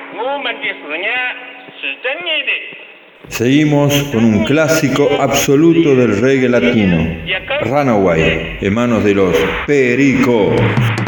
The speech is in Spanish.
Seguimos con un clásico absoluto del reggae latino, Runaway, en manos de los Pericos.